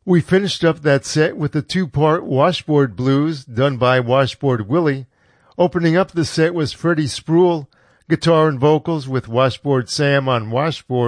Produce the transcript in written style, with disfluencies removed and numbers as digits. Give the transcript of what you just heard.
We finished up that set with the two-part Washboard Blues done by Washboard Willie. Opening up the set was Freddie Spruill, guitar and vocals with Washboard Sam on washboard.